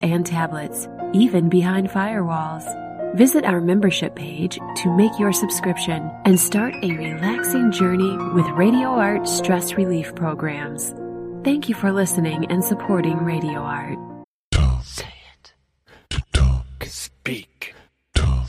and tablets, even behind firewalls. Visit our membership page to make your subscription and start a relaxing journey with Radio Art stress relief programs. Thank you for listening and supporting Radio Art.